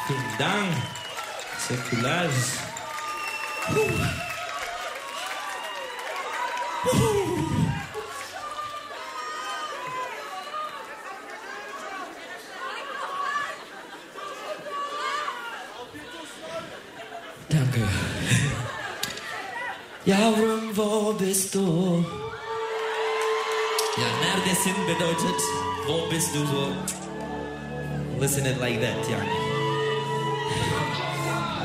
Vielen Dank. Teşekkürler. Danke. Yavrum, wo bist du? Ja, neredesin bedeutet, wo bist du so? Listen it like that, yani.